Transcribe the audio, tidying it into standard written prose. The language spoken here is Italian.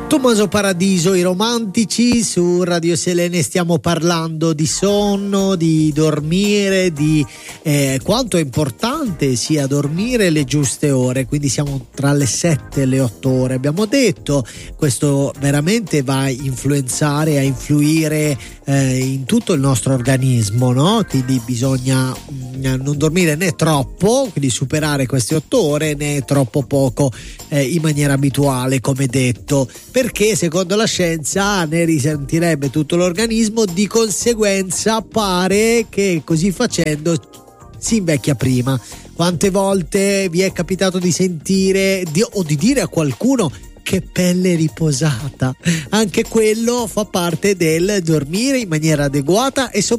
Tommaso Paradiso, i romantici, su Radio Selene stiamo parlando di sonno, di dormire, di quanto è importante sia dormire le giuste ore, quindi siamo tra le 7 e le 8 ore, abbiamo detto. Questo veramente va a influenzare, a influire in tutto il nostro organismo, no? Quindi bisogna non dormire né troppo, quindi superare queste 8 ore, né troppo poco in maniera abituale, come detto, perché secondo la scienza ne risentirebbe tutto l'organismo, di conseguenza pare che così facendo si invecchia prima. Quante volte vi è capitato di sentire o di dire a qualcuno: che pelle riposata? Anche quello fa parte del dormire in maniera adeguata e